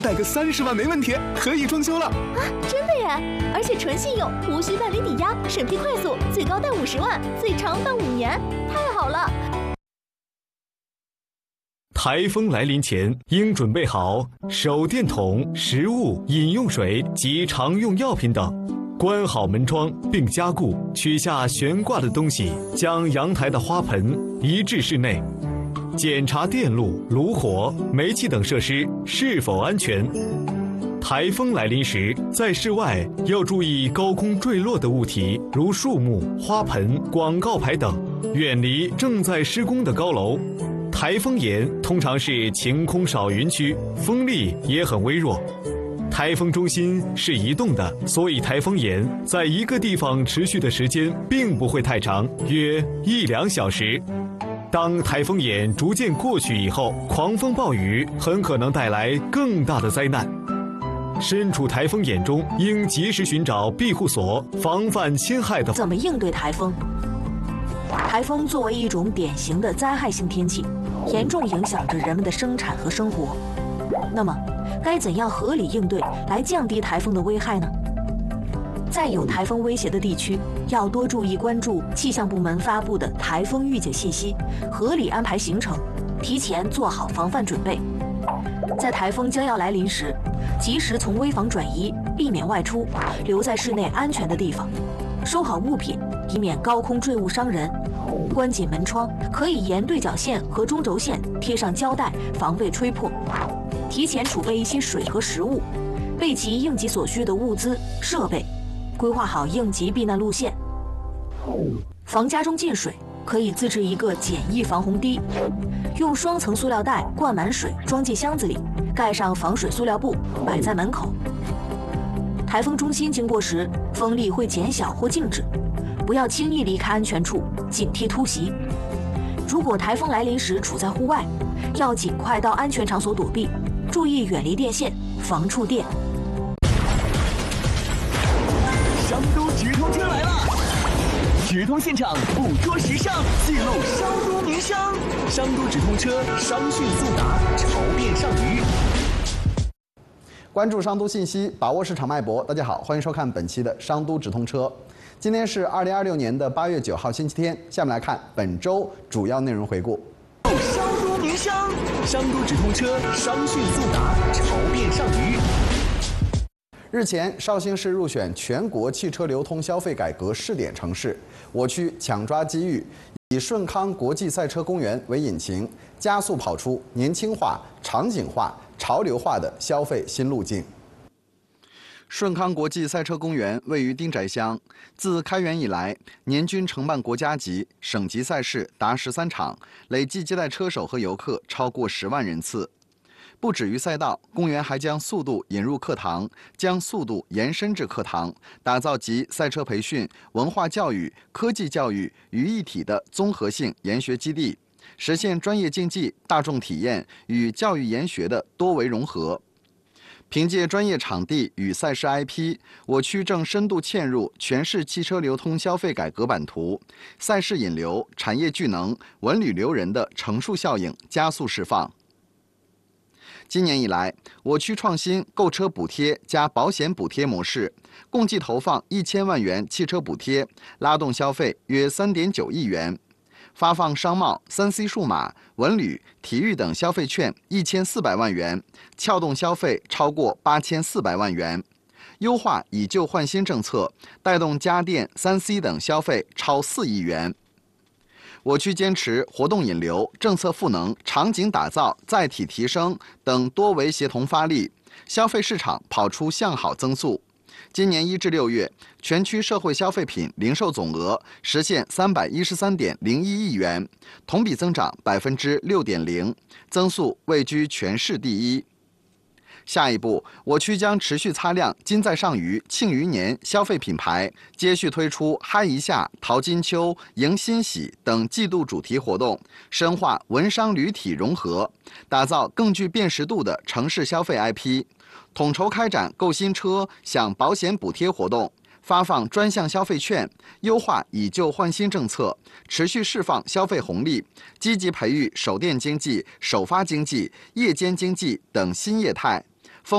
贷个30万没问题，可以装修了。 啊，真的耶！而且纯信用，无需办理抵押，审批快速，最高贷50万，最长办5年，太好了！ 台风来临前，应准备好手电筒、食物、饮用水及常用药品等。关好门窗并加固，取下悬挂的东西，将阳台的花盆移至室内。检查电路、炉火、煤气等设施是否安全。台风来临时，在室外要注意高空坠落的物体，如树木、花盆、广告牌等，远离正在施工的高楼。台风眼通常是晴空少云区，风力也很微弱。台风中心是移动的，所以台风眼在一个地方持续的时间并不会太长，约1-2小时。当台风眼逐渐过去以后，狂风暴雨很可能带来更大的灾难。身处台风眼中，应及时寻找庇护所，防范侵害的。 怎么应对台风？台风作为一种典型的灾害性天气，严重影响着人们的生产和生活。那么，该怎样合理应对来降低台风的危害呢？在有台风威胁的地区，要多注意关注气象部门发布的台风预警信息，合理安排行程，提前做好防范准备。在台风将要来临时，及时从危房转移，避免外出，留在室内安全的地方，收好物品，以免高空坠物伤人。关紧门窗，可以沿对角线和中轴线贴上胶带，防备吹破。提前储备一些水和食物，备齐应急所需的物资设备。规划好应急避难路线，防家中进水，可以自制一个简易防洪堤，用双层塑料袋灌满水，装进箱子里，盖上防水塑料布，摆在门口。台风中心经过时，风力会减小或静止，不要轻易离开安全处，警惕突袭。如果台风来临时处在户外，要尽快到安全场所躲避，注意远离电线，防触电。 商都直通车来了，直通现场捕捉时尚，记录商都名声。商都直通车，商讯速达，潮变上鱼。 关注商都信息，把握市场脉搏。大家好，欢迎收看本期的商都直通车。今天是2026年的8月9号星期天，下面来看本周主要内容回顾。 商都名声，商都直通车，商讯速达，潮变上鱼。 日前，绍兴市入选全国汽车流通消费改革试点城市。我区抢抓机遇，以顺康国际赛车公园为引擎，加速跑出年轻化、场景化、潮流化的消费新路径。顺康国际赛车公园位于丁宅乡，自开园以来，年均承办国家级、省级赛事达13场，累计接待车手和游客超过10万人次。不止于赛道，公园还将速度引入课堂，将速度延伸至课堂，打造集赛车培训、文化教育、科技教育于一体的综合性研学基地，实现专业竞技、大众体验与教育研学的多维融合。凭借专业场地与赛事 IP， 我区正深度嵌入全市汽车流通消费改革版图，赛事引流、产业聚能、文旅留人的乘数效应加速释放。今年以来，我区创新购车补贴加保险补贴模式，共计投放1000万元汽车补贴，拉动消费约3.9亿元，发放商贸、3C 数码、文旅、体育等消费券1400万元，撬动消费超过8400万元，优化以旧换新政策，带动家电、3C 等消费超4亿元。我区坚持活动引流、政策赋能、场景打造、载体提升等多维协同发力，消费市场跑出向好增速。今年1至6月，全区社会消费品零售总额实现313.01亿元，同比增长6.0%，增速位居全市第一。下一步，我区将持续擦亮金在上鱼、庆余年消费品牌，接续推出嗨一下、淘金秋、迎新喜等季度主题活动，深化文商旅体融合，打造更具辨识度的城市消费 IP， 统筹开展购新车、享保险补贴活动，发放专项消费券，优化以旧换新政策，持续释放消费红利，积极培育手电经济、首发经济、夜间经济等新业态，